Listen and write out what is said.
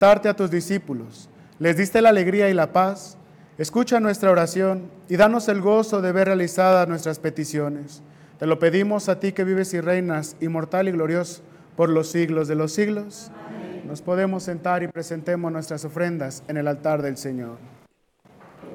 darte a tus discípulos. Les diste la alegría y la paz. Escucha nuestra oración y danos el gozo de ver realizadas nuestras peticiones. Te lo pedimos a ti que vives y reinas, inmortal y glorioso, por los siglos de los siglos. Amén. Nos podemos sentar y presentemos nuestras ofrendas en el altar del Señor.